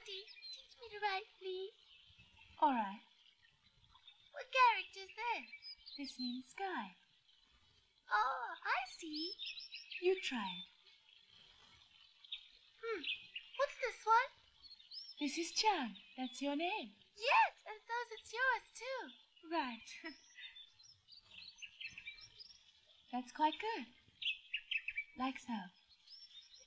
Auntie, teach me to write, please. All right. What character is this? This means sky. Oh, I see. You try it. What's this one? This is Chang. That's your name. Yes, and so it's yours, too. Right. That's quite good. Like so.